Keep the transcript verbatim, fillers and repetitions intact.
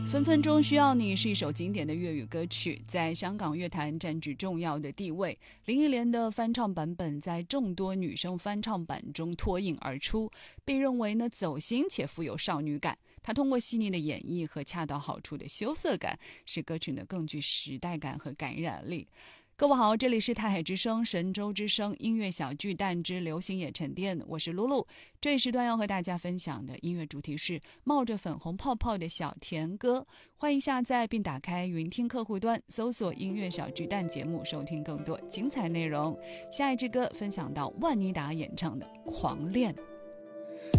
分分钟需要你是一首经典的粤语歌曲，在香港乐坛占据重要的地位。林忆莲的翻唱版本在众多女生翻唱版中脱颖而出，被认为呢走心且富有少女感。她通过细腻的演绎和恰到好处的羞涩感，使歌曲呢更具时代感和感染力。各位好，这里是泰海之声神州之声音乐小巨蛋之流行也沉淀，我是露露。这一时段要和大家分享的音乐主题是冒着粉红泡泡的小甜歌。欢迎下载并打开云听客户端，搜索音乐小巨蛋节目，收听更多精彩内容。下一支歌分享到万妮达演唱的《狂恋》。